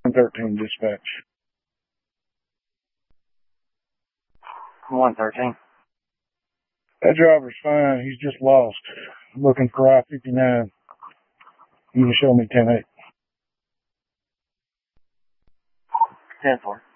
113 dispatch. 113. That driver's fine. He's just lost. I'm looking for I-59. You can show me 10-8. 10-4.